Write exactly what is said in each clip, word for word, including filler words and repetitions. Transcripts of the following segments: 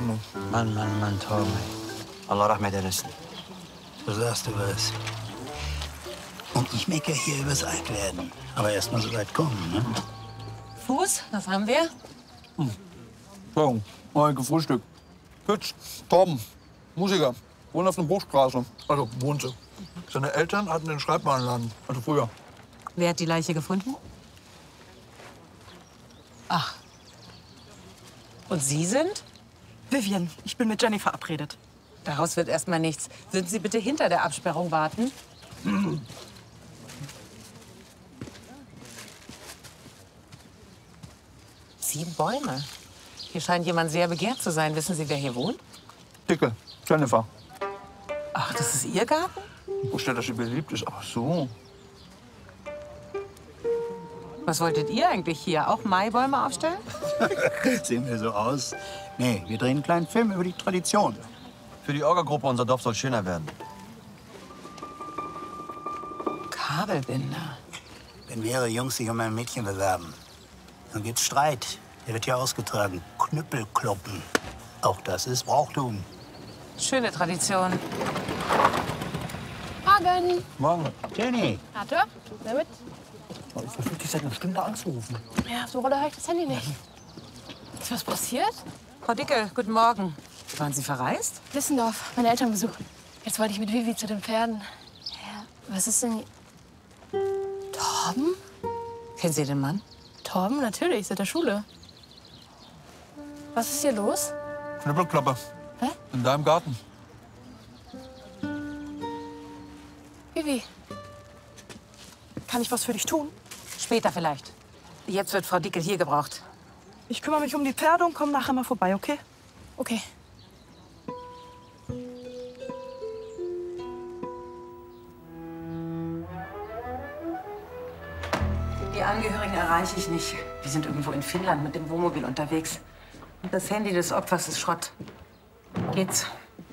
Ordnung. Mann, Mann, Mann, Torben. Allah rahmet eylesin. Du sagst du was. Und ich meckere hier übers Altwerden. Aber erst mal so weit kommen, ne? Fuß, was haben wir? Hm. So, mal gefrühstückt. Pütz, Torben, Musiker, wohnt auf einer Bruchstraße. Also wohnte. Seine Eltern hatten den Schreibwarenladen, also früher. Wer hat die Leiche gefunden? Ach. Und Sie sind? Vivian, ich bin mit Jenny verabredet. Daraus wird erst mal nichts. Würden Sie bitte hinter der Absperrung warten? Hm. Sieben Bäume. Hier scheint jemand sehr begehrt zu sein. Wissen Sie, wer hier wohnt? Dicke, Jennifer. Ach, das ist Ihr Garten? Wo steht, dass sie beliebt ist? Ach so. Was wolltet ihr eigentlich hier? Auch Maibäume aufstellen? Sehen wir so aus? Nee, wir drehen einen kleinen Film über die Tradition. Für die Orga-Gruppe, unser Dorf soll schöner werden. Kabelbinder. Wenn mehrere Jungs sich um ein Mädchen bewerben, dann gibt's Streit. Der wird ja ausgetragen. Knüppelkloppen. Auch das ist Brauchtum. Schöne Tradition. Morgen. Morgen. Jenny. Arthur, wer mit? Ich versuche dich seit einer Stunde anzurufen. Ja, auf der Rolle höre ich das Handy nicht. Ist was passiert? Frau Dicke, guten Morgen. Waren Sie verreist? Lissendorf, meine Eltern besuchen. Jetzt wollte ich mit Vivi zu den Pferden. Ja, was ist denn... Torben? Kennen Sie den Mann? Torben, natürlich, seit der Schule. Was ist hier los? Knüppelkloppe. Hä? In deinem Garten. Vivi. Kann ich was für dich tun? Später vielleicht. Jetzt wird Frau Dicke hier gebraucht. Ich kümmere mich um die Pferde und komme nachher mal vorbei, okay? Okay. Die Angehörigen erreiche ich nicht. Die sind irgendwo in Finnland mit dem Wohnmobil unterwegs. Und das Handy des Opfers ist Schrott. Geht's?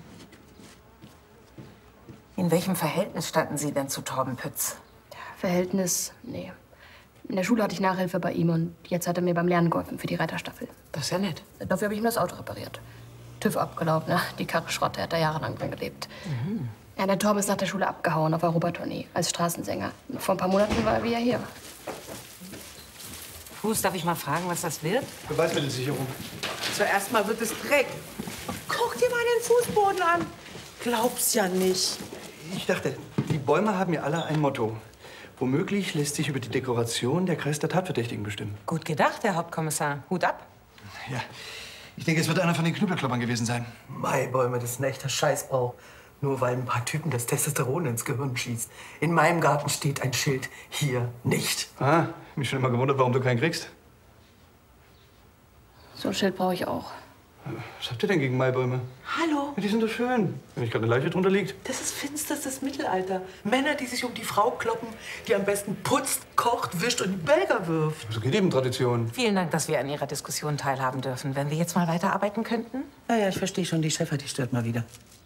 In welchem Verhältnis standen Sie denn zu Torben Pütz? Verhältnis, nee. In der Schule hatte ich Nachhilfe bei ihm und jetzt hat er mir beim Lernen geholfen für die Reiterstaffel. Das ist ja nett. Dafür habe ich ihm das Auto repariert. TÜV abgelaufen, ne? Die Karre Schrott, der hat da jahrelang drin gelebt. Mhm. Ja, der Torben ist nach der Schule abgehauen auf Europatournee als Straßensänger. Vor ein paar Monaten war er wieder hier. Fuß, darf ich mal fragen, was das wird? Beweismittelsicherung. Zuerst mal wird es Dreck. Guck dir mal den Fußboden an. Glaub's ja nicht. Ich dachte, die Bäume haben ja alle ein Motto. Womöglich lässt sich über die Dekoration der Kreis der Tatverdächtigen bestimmen. Gut gedacht, Herr Hauptkommissar. Hut ab. Ja, ich denke, es wird einer von den Knüppelkloppern gewesen sein. Maibäume, das ist ein echter Scheißbau. Nur weil ein paar Typen das Testosteron ins Gehirn schießt. In meinem Garten steht ein Schild, hier nicht. Ah, mich schon immer gewundert, warum du keinen kriegst. So ein Schild brauche ich auch. Was habt ihr denn gegen Maibäume? Hallo? Ja, die sind doch schön. Wenn nicht gerade eine Leiche drunter liegt. Das ist finsterstes Mittelalter. Männer, die sich um die Frau kloppen, die am besten putzt, kocht, wischt und die Bälger wirft. So geht eben Tradition. Vielen Dank, dass wir an Ihrer Diskussion teilhaben dürfen. Wenn wir jetzt mal weiterarbeiten könnten? Ja, ja, ich verstehe schon. Die Chefin, die stört mal wieder.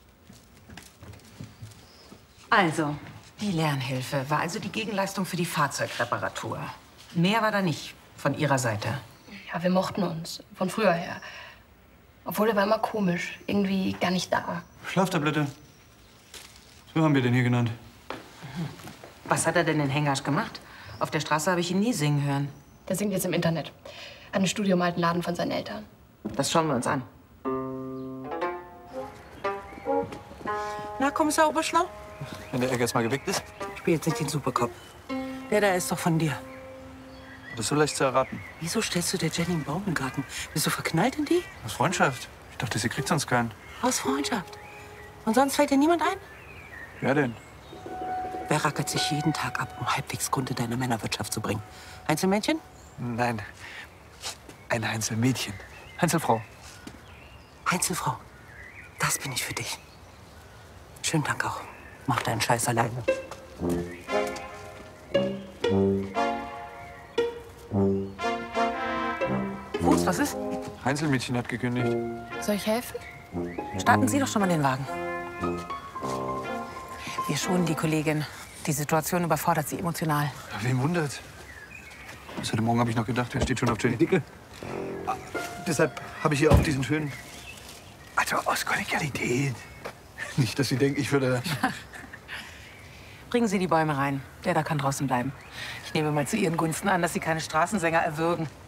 Also, die Lernhilfe war also die Gegenleistung für die Fahrzeugreparatur. Mehr war da nicht von Ihrer Seite. Ja, wir mochten uns. Von früher her. Obwohl, er war immer komisch. Irgendwie gar nicht da. Schlaftablette. So haben wir den hier genannt. Was hat er denn in Hengasch gemacht? Auf der Straße habe ich ihn nie singen hören. Der singt jetzt im Internet. Hat ein Studio im alten Laden von seinen Eltern. Das schauen wir uns an. Na, Kommissar Oberschlau? Wenn der Egg jetzt mal gewickt ist, Spiel jetzt nicht den Supercop. Der da ist doch von dir. das ist so leicht zu erraten. Wieso stellst du der Jenny einen Baum im Garten? Bist du verknallt in die? Aus Freundschaft. Ich dachte, sie kriegt sonst keinen. Aus Freundschaft. Und sonst fällt dir niemand ein? Wer denn? Wer rackert sich jeden Tag ab, um halbwegs Grund in deine Männerwirtschaft zu bringen? Einzelmännchen? Nein, ein Einzelmädchen. Einzelfrau. Einzelfrau. Das bin ich für dich. Schönen Dank auch. Mach deinen Scheiß alleine. Fuß, was ist? Einzelmädchen hat gekündigt. Soll ich helfen? Starten Sie doch schon mal den Wagen. Wir schonen die Kollegin. Die Situation überfordert sie emotional. Ja, wen wundert? Bis heute Morgen habe ich noch gedacht, wer steht schon auf Jenny Dicke. Ah, deshalb habe ich ihr auch diesen schönen so aus Kollegialität. Nicht, dass Sie denken, ich würde... Bringen Sie die Bäume rein. Der da kann draußen bleiben. Ich nehme mal zu Ihren Gunsten an, dass Sie keine Straßensänger erwürgen.